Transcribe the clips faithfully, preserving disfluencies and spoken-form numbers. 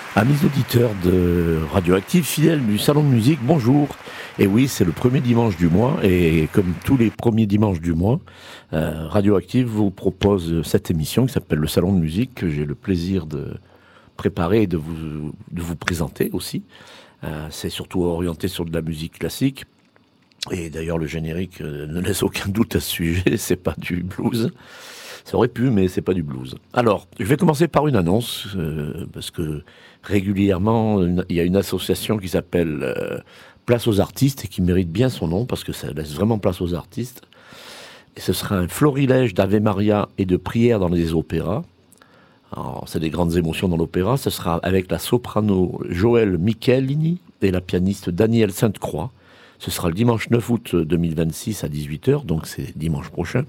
Amis auditeurs de Radioactive, fidèles du Salon de musique, bonjour. Et oui, c'est le premier dimanche du mois, et comme tous les premiers dimanches du mois, euh, Radioactive vous propose cette émission qui s'appelle le Salon de musique, que j'ai le plaisir de préparer et de vous, de vous présenter aussi. Euh, c'est surtout orienté sur de la musique classique, et d'ailleurs le générique euh, ne laisse aucun doute à ce sujet, c'est pas du blues. Ça aurait pu, mais c'est pas du blues. Alors, je vais commencer par une annonce, euh, parce que régulièrement, une, il y a une association qui s'appelle euh, Place aux artistes, et qui mérite bien son nom, parce que ça laisse vraiment place aux artistes. Et ce sera un florilège d'Ave Maria et de prières dans les opéras. Alors, c'est des grandes émotions dans l'opéra. Ce sera avec la soprano Joëlle Michelini et la pianiste Danielle Sainte-Croix. Ce sera le dimanche neuf août deux mille vingt-six à dix-huit heures, donc c'est dimanche prochain.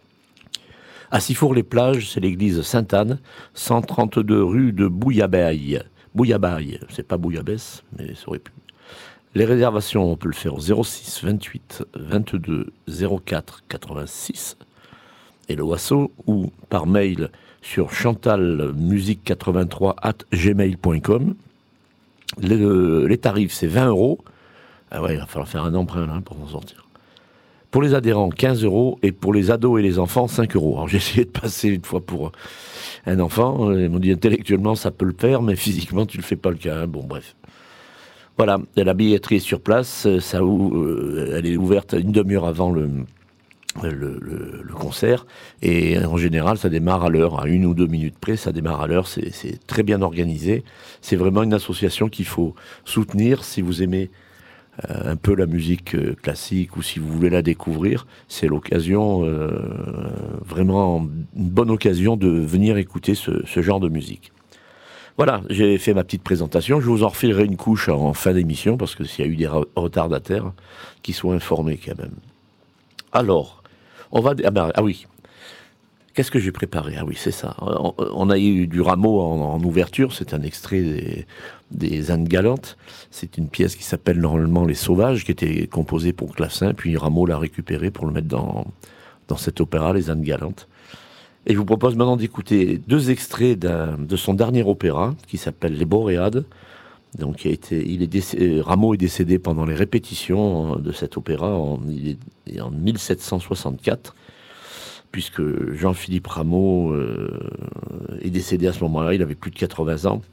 À Sifour-les-Plages, c'est l'église Sainte-Anne, cent trente-deux rue de Bouillabaye. Bouillabaye, c'est pas Bouillabaisse, mais ça aurait pu. Les réservations, on peut le faire au zéro six vingt-huit vingt-deux zéro quatre quatre-vingt-six et le Wasso, ou par mail sur chantalmusique quatre-vingt-trois arobase gmail point com. Les, les tarifs, c'est vingt euros. Ah ouais, il va falloir faire un emprunt là pour s'en sortir. Pour les adhérents, quinze euros, et pour les ados et les enfants, cinq euros. Alors j'ai essayé de passer une fois pour un enfant, ils m'ont dit intellectuellement ça peut le faire, mais physiquement tu le fais pas le cas. Hein. Bon bref. Voilà, la billetterie est sur place, ça, euh, elle est ouverte une demi-heure avant le, le, le, le concert, et en général ça démarre à l'heure, à une ou deux minutes près, ça démarre à l'heure, c'est, c'est très bien organisé. C'est vraiment une association qu'il faut soutenir si vous aimez Euh, un peu la musique euh, classique, ou si vous voulez la découvrir, c'est l'occasion, euh, vraiment une bonne occasion de venir écouter ce, ce genre de musique. Voilà, j'ai fait ma petite présentation, je vous en refilerai une couche en fin d'émission, parce que s'il y a eu des retardataires, qu'ils soient informés quand même. Alors, on va... Ah, ben, ah oui, qu'est-ce que j'ai préparé? Ah oui, c'est ça. On, on a eu du Rameau en, en ouverture, c'est un extrait des, des Indes galantes. C'est une pièce qui s'appelle normalement Les Sauvages, qui était composée pour clavecin, puis Rameau l'a récupéré pour le mettre dans, dans cet opéra, Les Indes galantes. Et je vous propose maintenant d'écouter deux extraits d'un, de son dernier opéra, qui s'appelle Les Boréades. Donc, il, a été, il est décédé, Rameau est décédé pendant les répétitions de cet opéra en, il est, en mille sept cent soixante-quatre. Puisque Jean-Philippe Rameau euh, est décédé à ce moment-là, il avait plus de quatre-vingts ans.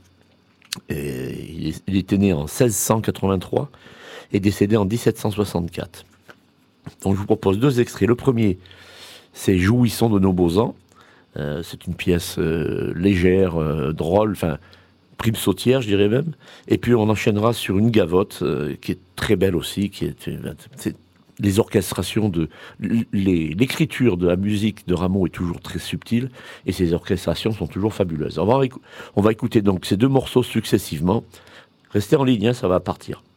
Et il, est, il était né en seize cent quatre-vingt-trois et décédé en dix-sept cent soixante-quatre. Donc je vous propose deux extraits. Le premier, c'est Jouissons de nos beaux ans. Euh, c'est une pièce euh, légère, euh, drôle, enfin prime sautière, je dirais même. Et puis on enchaînera sur une gavotte euh, qui est très belle aussi, qui est... C'est, les orchestrations de les, l'écriture de la musique de Rameau est toujours très subtile, et ces orchestrations sont toujours fabuleuses. On va, on va écouter donc ces deux morceaux successivement. Restez en ligne, hein, ça va partir.